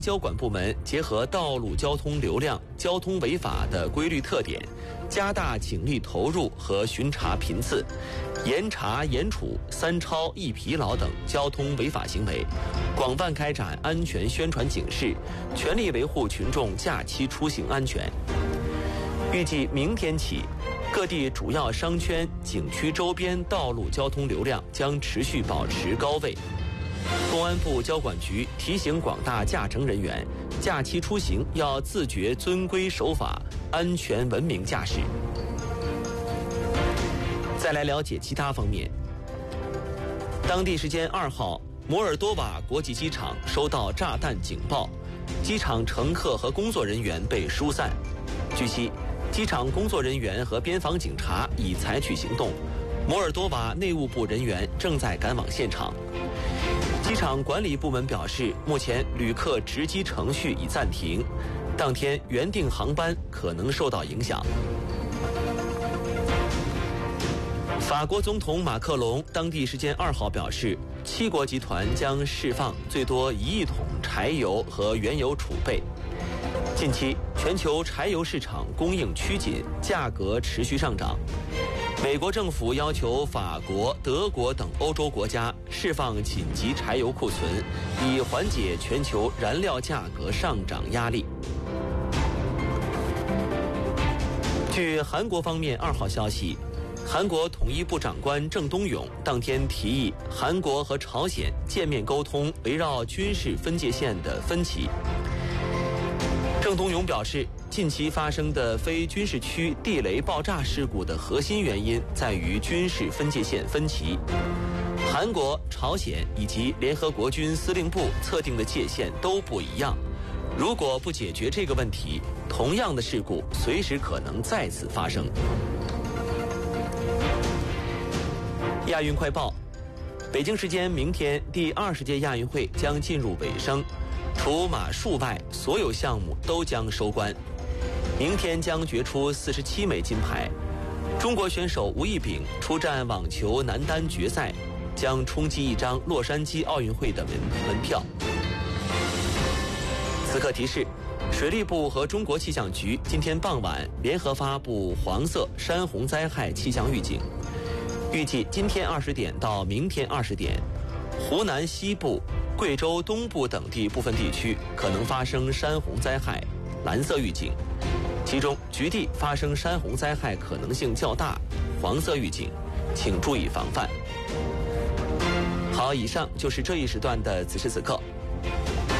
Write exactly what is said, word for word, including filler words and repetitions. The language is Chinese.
交管部门结合道路交通流量、交通违法的规律特点，加大警力投入和巡查频次，严查严处三超一疲劳等交通违法行为，广泛开展安全宣传警示，全力维护群众假期出行安全。预计明天起，各地主要商圈、景区周边道路交通流量将持续保持高位。公安部交管局提醒广大驾乘人员，假期出行要自觉遵规守法，安全文明驾驶。再来了解其他方面。当地时间二号，摩尔多瓦国际机场收到炸弹警报，机场乘客和工作人员被疏散。据悉，机场工作人员和边防警察已采取行动，摩尔多瓦内务部人员正在赶往现场。机场管理部门表示，目前旅客值机程序已暂停，当天原定航班可能受到影响。法国总统马克龙当地时间二号表示，七国集团将释放最多一亿桶柴油和原油储备。近期，全球柴油市场供应趋紧，价格持续上涨。美国政府要求法国、德国等欧洲国家释放紧急柴油库存，以缓解全球燃料价格上涨压力。据韩国方面二号消息，韩国统一部长官郑东勇当天提议韩国和朝鲜见面沟通围绕军事分界线的分歧。郑东勇表示，近期发生的非军事区地雷爆炸事故的核心原因在于军事分界线分歧。韩国、朝鲜以及联合国军司令部测定的界限都不一样，如果不解决这个问题，同样的事故随时可能再次发生。亚运快报，北京时间明天，第二十届亚运会将进入尾声。除马术外，所有项目都将收官。明天将决出四十七枚金牌。中国选手吴亦丙出战网球男单决赛，将冲击一张洛杉矶奥运会的门门票。此刻提示，水利部和中国气象局今天傍晚联合发布黄色山洪灾害气象预警。预计今天二十点到明天二十点，湖南西部、贵州东部等地部分地区可能发生山洪灾害，蓝色预警。其中局地发生山洪灾害可能性较大，黄色预警，请注意防范。好，以上就是这一时段的此时此刻，